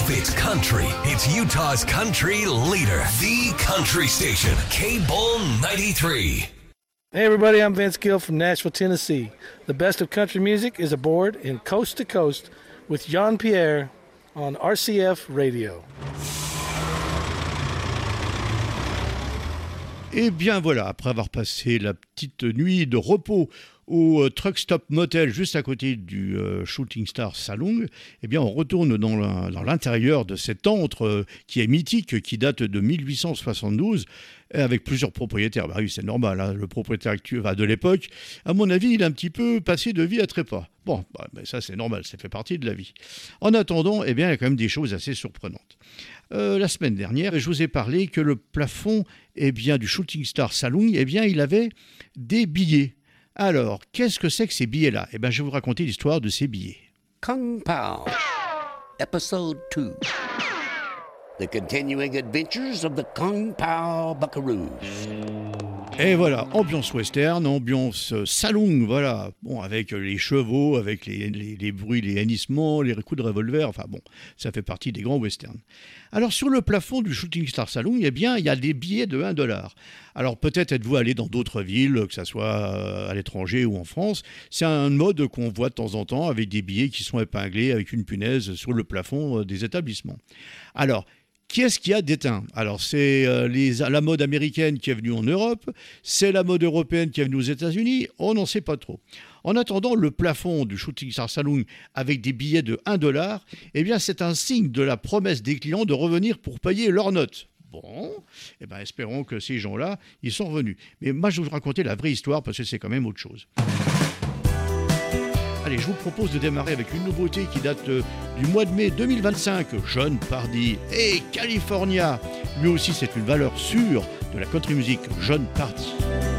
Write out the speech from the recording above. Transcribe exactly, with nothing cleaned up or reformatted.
If it's country, it's Utah's country leader. The Country Station, K-Bull ninety-three. Hey everybody, I'm Vince Gill from Nashville, Tennessee. The best of country music is aboard in Coast to Coast with Jean Pierre on R C F Radio. Et bien voilà, après avoir passé la petite nuit de repos au euh, Truck Stop Motel juste à côté du euh, Shooting Star Saloon, eh bien on retourne dans, la, dans l'intérieur de cet antre euh, qui est mythique, qui date de mille huit cent soixante-douze, avec plusieurs propriétaires. Bah oui, c'est normal, hein, le propriétaire actuel de l'époque, à mon avis, il a un petit peu passé de vie à trépas. Bon, bah, bah, ça c'est normal, ça fait partie de la vie. En attendant, eh bien, il y a quand même des choses assez surprenantes. Euh, la semaine dernière, je vous ai parlé que le plafond eh bien, du Shooting Star Saloon, eh bien, il avait des billets. Alors, qu'est-ce que c'est que ces billets-là ? Eh bien, je vais vous raconter l'histoire de ces billets. Kung Pao, Episode two. The continuing adventures of the Kung Pao Buckaroos. Et voilà, ambiance western, ambiance saloon, voilà. Bon, avec les chevaux, avec les, les, les bruits, les hennissements, les coups de revolver, enfin bon, ça fait partie des grands westerns. Alors, sur le plafond du Shooting Star Saloon, eh bien, il y a des billets de un dollar. Alors, peut-être êtes-vous allé dans d'autres villes, que ce soit à l'étranger ou en France. C'est un mode qu'on voit de temps en temps avec des billets qui sont épinglés avec une punaise sur le plafond des établissements. Alors, qui est-ce qui a déteint ? Alors, c'est euh, les, la mode américaine qui est venue en Europe, c'est la mode européenne qui est venue aux États-Unis, on n'en sait pas trop. En attendant, le plafond du Shooting Star Saloon avec des billets de un dollar, eh bien, c'est un signe de la promesse des clients de revenir pour payer leurs notes. Bon, eh bien, espérons que ces gens-là, ils sont revenus. Mais moi, je vais vous raconter la vraie histoire parce que c'est quand même autre chose. Allez, je vous propose de démarrer avec une nouveauté qui date euh, du mois de mai deux mille vingt-cinq. John Pardy et California. Lui aussi, c'est une valeur sûre de la country music. John Pardy.